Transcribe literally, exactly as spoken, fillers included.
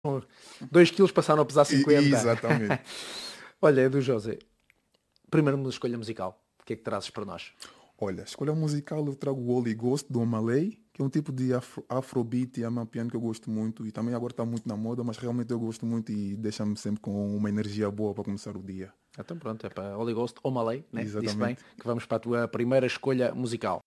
dois quilos passaram a pesar cinquenta. E- exatamente. Olha, Edu José, primeira escolha musical, o que é que trazes para nós? Olha, escolha musical eu trago o Holy Ghost do Omalay, que é um tipo de afro, afrobeat e amapiano que eu gosto muito e também agora está muito na moda, mas realmente eu gosto muito e deixa-me sempre com uma energia boa para começar o dia. Então pronto, é para Holy Ghost ou Malay, né? Disse bem, Exatamente. que vamos para a tua primeira escolha musical.